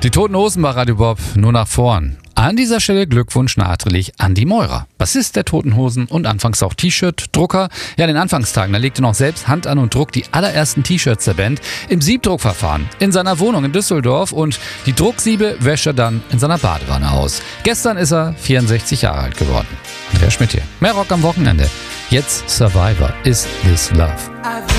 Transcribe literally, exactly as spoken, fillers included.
Die Toten Hosen bei Radio Bob nur nach vorn. An dieser Stelle Glückwunsch nachträglich an die Meurer. Bassist der Toten Hosen und anfangs auch T-Shirt-Drucker. Ja, in den Anfangstagen, da legte noch selbst Hand an und druckt die allerersten T-Shirts der Band im Siebdruckverfahren in seiner Wohnung in Düsseldorf und die Drucksiebe wäscht er dann in seiner Badewanne aus. Gestern ist er vierundsechzig Jahre alt geworden. Andreas Schmidt hier. Mehr Rock am Wochenende. Jetzt Survivor. Is This Love?